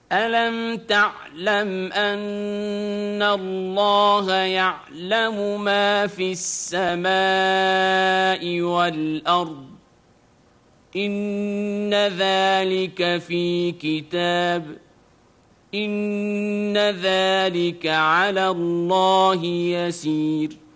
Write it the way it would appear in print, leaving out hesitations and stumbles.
ألم تعلم أن الله يعلم ما في السماء والأرض إن ذلك في كتاب إن ذلك على الله يسير